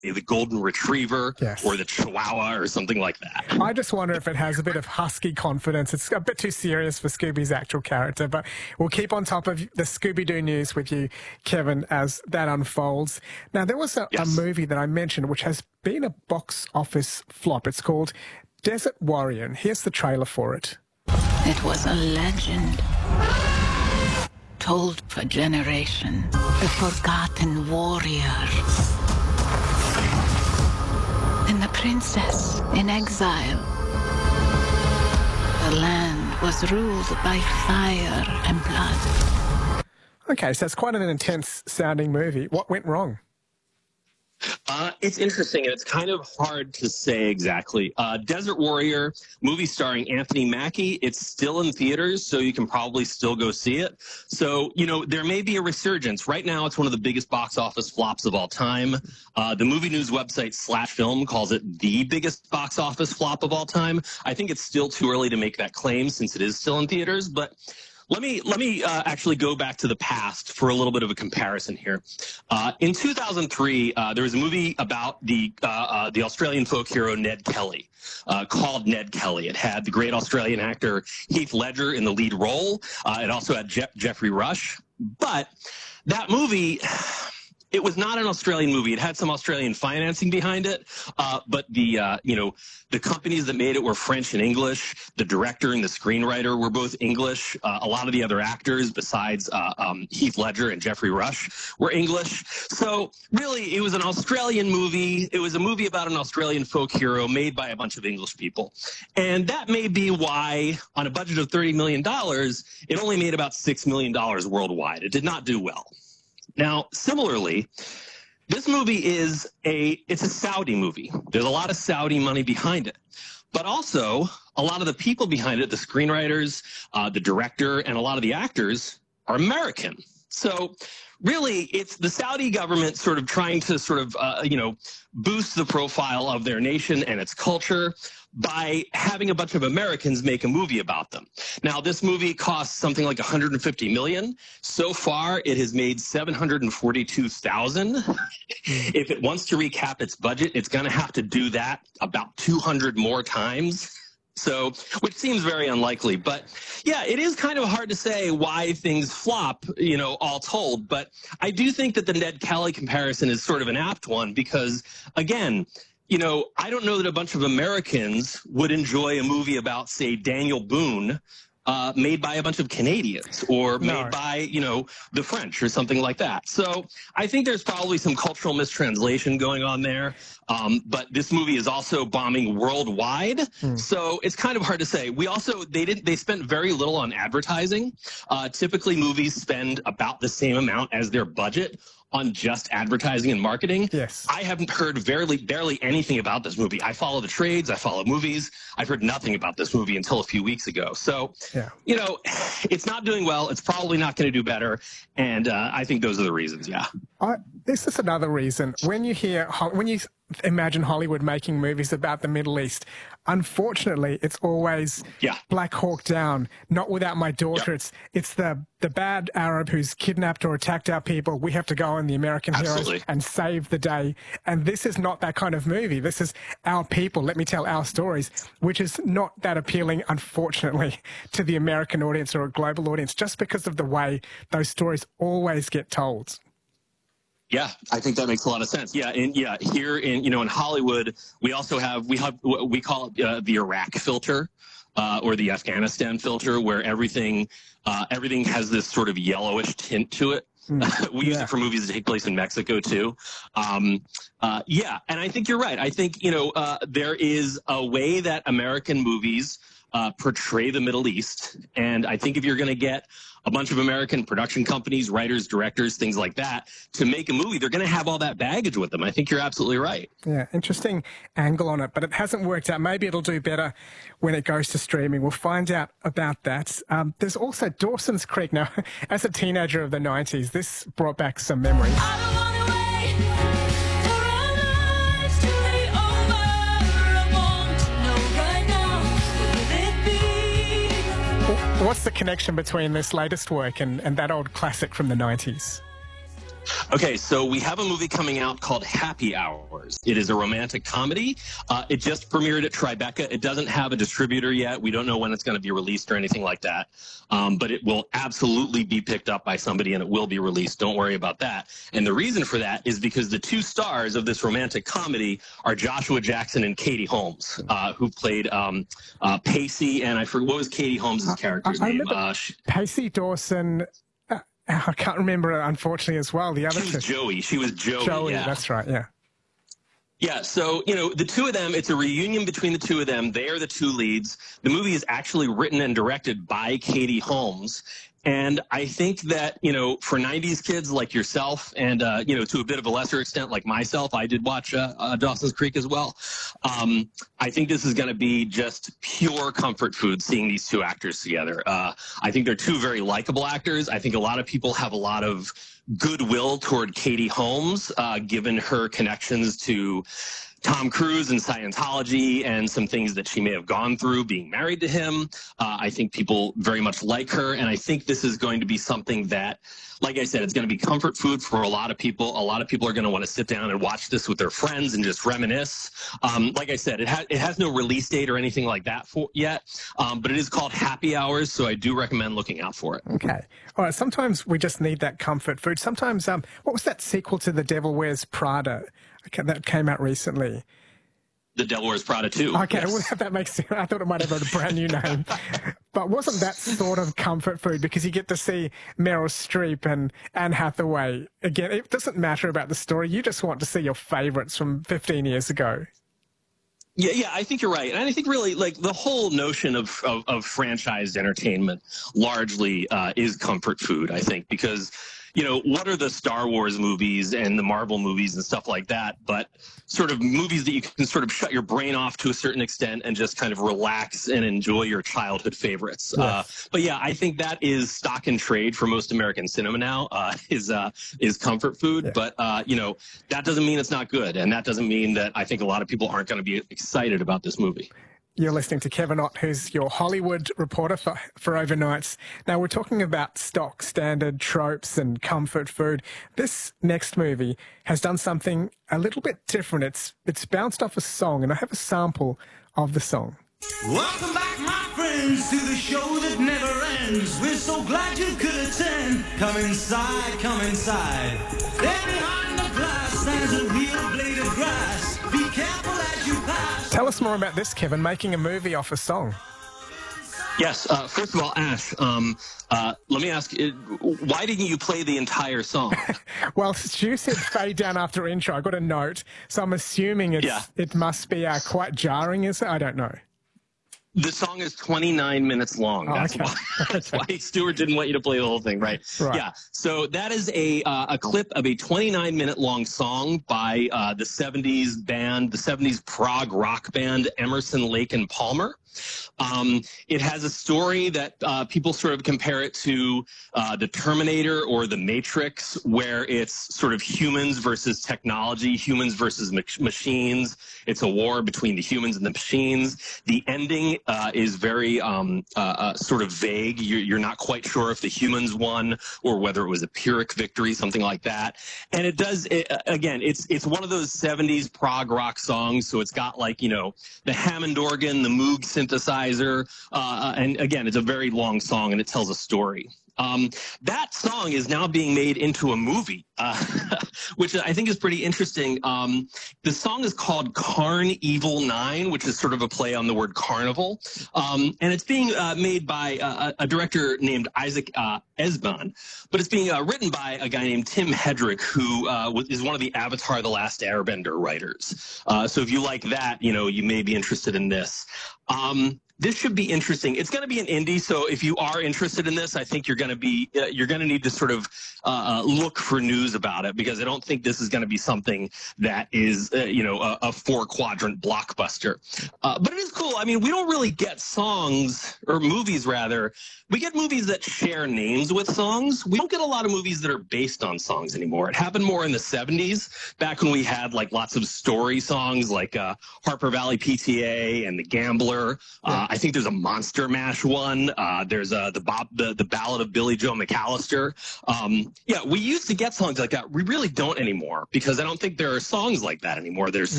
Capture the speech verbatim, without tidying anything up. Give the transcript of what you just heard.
the golden retriever Yes. or the chihuahua or something like that. I just wonder if it has a bit of husky confidence. It's a bit too serious for Scooby's actual character, but we'll keep on top of the Scooby-Doo news with you, Kevin, as that unfolds. Now, there was a, Yes. a movie that I mentioned which has been a box office flop. It's called Desert Warrior, and here's the trailer for it. It was a legend, told for generation, the forgotten warrior. And the princess in exile. The land was ruled by fire and blood. Okay, so it's quite an intense sounding movie. What went wrong? Uh, it's interesting, and it's kind of hard to say exactly. Uh, Desert Warrior, movie starring Anthony Mackie, it's still in theaters, so you can probably still go see it. So, you know, there may be a resurgence. Right now, it's one of the biggest box office flops of all time. Uh, the movie news website Slash Film calls it the biggest box office flop of all time. I think it's still too early to make that claim since it is still in theaters, but Let me let me uh, actually go back to the past for a little bit of a comparison here. Uh, in two thousand three, uh, there was a movie about the uh, uh, the Australian folk hero Ned Kelly uh, called Ned Kelly. It had the great Australian actor Heath Ledger in the lead role. Uh, it also had Je- Jeffrey Rush. But that movie, it was not an Australian movie. It had some Australian financing behind it, uh, but the uh, you know the companies that made it were French and English. The director and the screenwriter were both English. Uh, a lot of the other actors, besides uh, um, Heath Ledger and Jeffrey Rush, were English. So really, it was an Australian movie. It was a movie about an Australian folk hero made by a bunch of English people, and that may be why, on a budget of thirty million dollars, it only made about six million dollars worldwide. It did not do well. Now, similarly, this movie is a, it's a Saudi movie. There's a lot of Saudi money behind it. But also, a lot of the people behind it, the screenwriters, uh, the director, and a lot of the actors are American. So really, it's the Saudi government sort of trying to sort of, uh, you know, boost the profile of their nation and its culture by having a bunch of Americans make a movie about them. Now, this movie costs something like one hundred fifty million dollars. So far, it has made seven hundred forty-two thousand dollars. If it wants to recap its budget, it's going to have to do that about two hundred more times. So, which seems very unlikely. But yeah, it is kind of hard to say why things flop, you know, all told. But I do think that the Ned Kelly comparison is sort of an apt one because, again, you know, I don't know that a bunch of Americans would enjoy a movie about, say, Daniel Boone uh, made by a bunch of Canadians or No. made by, you know, the French or something like that. So I think there's probably some cultural mistranslation going on there. Um, but this movie is also bombing worldwide. Hmm. So it's kind of hard to say. We also, they didn't, they spent very little on advertising. Uh, typically movies spend about the same amount as their budget on just advertising and marketing. Yes. I haven't heard barely, barely anything about this movie. I follow the trades. I follow movies. I've heard nothing about this movie until a few weeks ago. So, Yeah. you know, it's not doing well. It's probably not going to do better. And uh, I think those are the reasons, yeah. I, this is another reason. When you hear, Ho- when you imagine Hollywood making movies about the Middle East, unfortunately, it's always Yeah. Black Hawk Down, Not Without My Daughter. Yeah. It's it's the the bad Arab who's kidnapped or attacked our people. We have to go on the American Absolutely. heroes and save the day. And this is not that kind of movie. This is our people. Let me tell our stories, which is not that appealing, unfortunately, to the American audience or a global audience, just because of the way those stories always get told. Yeah, I think that makes a lot of sense. Yeah, and yeah, here in, you know, in Hollywood, we also have, we have, we call it uh, the Iraq filter uh, or the Afghanistan filter, where everything, uh, everything has this sort of yellowish tint to it. Mm, we use yeah. it for movies that take place in Mexico too. Um, uh, yeah, and I think you're right. I think, you know, uh, there is a way that American movies uh, portray the Middle East. And I think if you're going to get a bunch of American production companies, writers, directors, things like that, to make a movie, they're going to have all that baggage with them. I think you're absolutely right. Yeah, interesting angle on it, but it hasn't worked out. Maybe it'll do better when it goes to streaming. We'll find out about that. Um, there's also Dawson's Creek. Now, as a teenager of the nineties, this brought back some memories. What's the connection between this latest work and, and that old classic from the nineties? Okay, so we have a movie coming out called Happy Hours. It is a romantic comedy. Uh, it just premiered at Tribeca. It doesn't have a distributor yet. We don't know when it's going to be released or anything like that. Um, but it will absolutely be picked up by somebody and it will be released. Don't worry about that. And the reason for that is because the two stars of this romantic comedy are Joshua Jackson and Katie Holmes, uh, who played um, uh, Pacey. And I forget, what was Katie Holmes' character's I, I name? remember Uh, she, Pacey Dawson. Uh, I can't remember, unfortunately, as well. The other she was two. Joey. She was Joey. Joey, yeah. that's right, yeah. Yeah, so, you know, the two of them, it's a reunion between the two of them. They are the two leads. The movie is actually written and directed by Katie Holmes. And I think that, you know, for nineties kids like yourself and, uh, you know, to a bit of a lesser extent like myself, I did watch uh, uh, Dawson's Creek as well. Um, I think this is going to be just pure comfort food seeing these two actors together. Uh, I think they're two very likable actors. I think a lot of people have a lot of goodwill toward Katie Holmes, uh, given her connections to Tom Cruise and Scientology and some things that she may have gone through being married to him. Uh, I think people very much like her. And I think this is going to be something that, like I said, it's going to be comfort food for a lot of people. A lot of people are going to want to sit down and watch this with their friends and just reminisce. Um, like I said, it, ha it has no release date or anything like that for yet, um, but it is called Happy Hours, so I do recommend looking out for it. Okay. All right, sometimes we just need that comfort food. Sometimes, um, what was that sequel to The Devil Wears Prada? Okay, that came out recently. The Devil Wears Prada two. Okay, yes. well, that makes sense. I thought it might have a brand new name. But wasn't that sort of comfort food? Because you get to see Meryl Streep and Anne Hathaway. Again, it doesn't matter about the story. You just want to see your favorites from fifteen years ago. Yeah, yeah, I think you're right. And I think really, like, the whole notion of, of, of franchised entertainment largely uh, is comfort food, I think, because, you know, what are the Star Wars movies and the Marvel movies and stuff like that, but sort of movies that you can sort of shut your brain off to a certain extent and just kind of relax and enjoy your childhood favorites. Yes. Uh, but yeah, I think that is stock and trade for most American cinema now, uh, is uh, is comfort food. Yeah. But, uh, you know, that doesn't mean it's not good. And that doesn't mean that I think a lot of people aren't going to be excited about this movie. You're listening to Kevin Ott, who's your Hollywood reporter for, for Overnights. Now, we're talking about stock, standard tropes and comfort food. This next movie has done something a little bit different. It's, it's bounced off a song, and I have a sample of the song. Welcome back, my friends, to the show that never ends. We're so glad you could attend. Come inside, come inside. There behind the glass stands a real blade of grass. Be careful as you pass. Tell us more about this, Kevin, making a movie off a song. Yes. Uh, first of all, Ash, um, uh, let me ask, uh, why didn't you play the entire song? Well, Stu said fade down after intro. I got a note, so I'm assuming it's, yeah. it must be uh, quite jarring, is it? I don't know. The song is twenty-nine minutes long. Oh, that's okay. why. That's why Stuart didn't want you to play the whole thing, right? Right. Yeah. So that is a uh, a clip of a twenty-nine minute long song by uh, the seventies band, the seventies prog rock band Emerson, Lake and Palmer. Um, it has a story that uh, people sort of compare it to uh, the Terminator or the Matrix, where it's sort of humans versus technology, humans versus mach machines. It's a war between the humans and the machines. The ending uh, is very um, uh, uh, sort of vague. You're, you're not quite sure if the humans won or whether it was a Pyrrhic victory, something like that. And it does, it, again, it's it's one of those seventies prog rock songs. So it's got, like, you know, the Hammond organ, the Moog synthesizer, uh, and again, it's a very long song and it tells a story. Um, that song is now being made into a movie, uh, which I think is pretty interesting. Um, the song is called Carn Evil nine, which is sort of a play on the word carnival. Um, and it's being uh, made by uh, a director named Isaac uh, Esban, but it's being uh, written by a guy named Tim Hedrick, who uh, is one of the Avatar: The Last Airbender writers. Uh, so if you like that, you know, you may be interested in this. Um, This should be interesting. It's going to be an indie, so if you are interested in this, I think you're going to be uh, you're going to need to sort of uh, look for news about it, because I don't think this is going to be something that is uh, you know a, a four quadrant blockbuster. Uh, but it is cool. I mean, we don't really get songs or movies rather. We get movies that share names with songs. We don't get a lot of movies that are based on songs anymore. It happened more in the seventies, back when we had like lots of story songs like uh, Harper Valley P T A and The Gambler. Uh, I think there's a Monster Mash one. Uh, there's uh, the Bob, the the Ballad of Billy Joe McAllister. Um, yeah, we used to get songs like that. We really don't anymore because I don't think there are songs like that anymore. There's